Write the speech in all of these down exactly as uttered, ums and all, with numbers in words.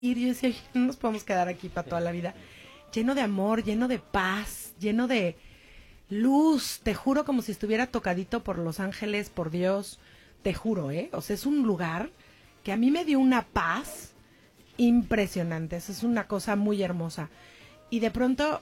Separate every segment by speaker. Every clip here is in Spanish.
Speaker 1: Y yo decía, no nos podemos quedar aquí para toda la vida. Lleno de amor, lleno de paz, lleno de luz. Te juro, como si estuviera tocadito por los ángeles, por Dios. Te juro, ¿eh? O sea, es un lugar que a mí me dio una paz impresionante. Eso es una cosa muy hermosa. Y de pronto,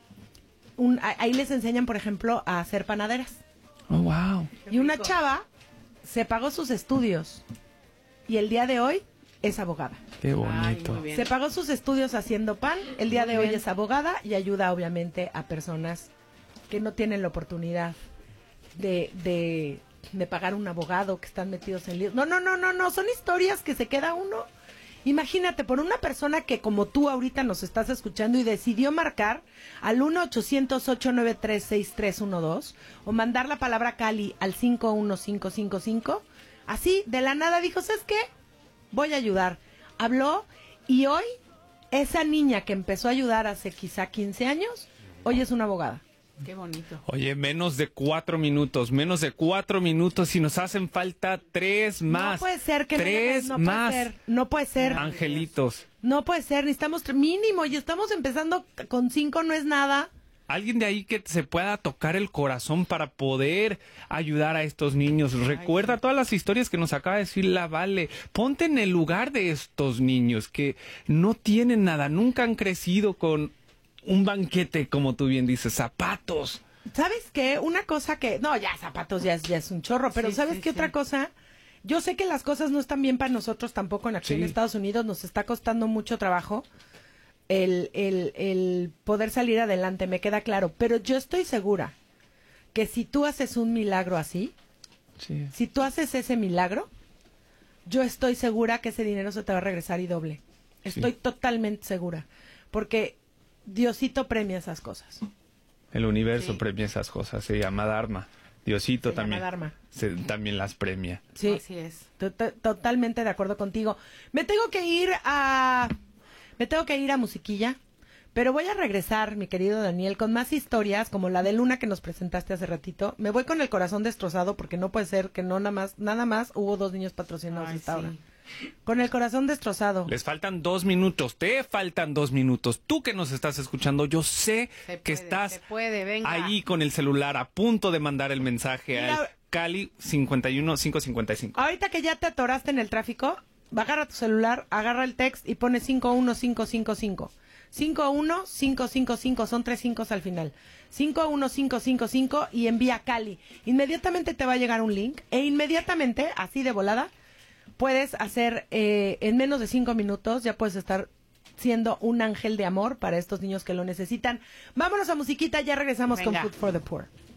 Speaker 1: un, ahí les enseñan, por ejemplo, a hacer panaderas.
Speaker 2: Oh, wow.
Speaker 1: Y una chava se pagó sus estudios. Y el día de hoy es abogada.
Speaker 2: Qué bonito.
Speaker 1: Ay, se pagó sus estudios haciendo pan. El día muy de hoy bien. Es abogada y ayuda obviamente a personas que no tienen la oportunidad de, de, de pagar un abogado, que están metidos en líos. No, no, no, no, no. Son historias que se queda uno. Imagínate, por una persona que como tú ahorita nos estás escuchando y decidió marcar al uno ochocientos, ocho nueve tres, seis tres uno dos o mandar la palabra Cali al cinco uno cinco cinco cinco. Así, de la nada dijo, ¿sabes qué? Voy a ayudar. Habló y hoy esa niña que empezó a ayudar hace quizá quince años, hoy es una abogada.
Speaker 3: Qué bonito.
Speaker 2: Oye, menos de cuatro minutos, menos de cuatro minutos y nos hacen falta tres más.
Speaker 1: No puede ser que
Speaker 2: tres
Speaker 1: no, no
Speaker 2: más.
Speaker 1: Puede ser, no puede ser.
Speaker 2: Angelitos.
Speaker 1: No puede ser, necesitamos tre- mínimo y estamos empezando con cinco, no es nada.
Speaker 2: Alguien de ahí que se pueda tocar el corazón para poder ayudar a estos niños. Recuerda todas las historias que nos acaba de decir la Vale. Ponte en el lugar de estos niños que no tienen nada, nunca han crecido con un banquete, como tú bien dices, zapatos.
Speaker 1: ¿Sabes qué? Una cosa que... No, ya zapatos ya es, ya es un chorro, pero
Speaker 3: Sí,
Speaker 1: ¿sabes
Speaker 3: sí,
Speaker 1: qué
Speaker 3: sí.
Speaker 1: otra cosa? Yo sé que las cosas no están bien para nosotros tampoco en aquí
Speaker 2: Sí.
Speaker 1: en Estados Unidos. Nos está costando mucho trabajo el, el, el poder salir adelante, me queda claro. Pero yo estoy segura que si tú haces un milagro así,
Speaker 2: Sí.
Speaker 1: si tú haces ese milagro, yo estoy segura que ese dinero se te va a regresar y doble. Estoy
Speaker 2: Sí.
Speaker 1: totalmente segura. Porque Diosito premia esas cosas.
Speaker 2: El universo
Speaker 3: Sí.
Speaker 2: premia esas cosas, se llama Dharma. Diosito
Speaker 1: Se llama
Speaker 2: también,
Speaker 1: Dharma.
Speaker 2: se, también las premia.
Speaker 1: Sí.
Speaker 3: Así es.
Speaker 1: To- to- Totalmente de acuerdo contigo. Me tengo que ir a... Me tengo que ir a musiquilla. Pero voy a regresar, mi querido Daniel, con más historias, como la de Luna que nos presentaste hace ratito. Me voy con el corazón destrozado, porque no puede ser que no nada más, nada más hubo dos niños patrocinados
Speaker 3: Ay,
Speaker 1: hasta
Speaker 3: sí.
Speaker 1: ahora. Con el corazón destrozado.
Speaker 2: Les faltan dos minutos, te faltan dos minutos. Tú que nos estás escuchando, yo sé
Speaker 3: Se
Speaker 2: que
Speaker 3: puede,
Speaker 2: estás
Speaker 3: se puede, venga.
Speaker 2: ahí con el celular a punto de mandar el mensaje
Speaker 1: Mira,
Speaker 2: al Cali cincuenta y uno cinco cincuenta y cinco.
Speaker 1: Ahorita que ya te atoraste en el tráfico, agarra tu celular, agarra el text y pone cinco uno cinco cinco cinco. cinco uno cinco cinco cinco, son tres cinco al final. cinco uno cinco cinco cinco y envía Cali. Inmediatamente te va a llegar un link e inmediatamente, así de volada, puedes hacer eh, en menos de cinco minutos, ya puedes estar siendo un ángel de amor para estos niños que lo necesitan. Vámonos a musiquita, ya regresamos
Speaker 3: Venga.
Speaker 1: con Food for the Poor.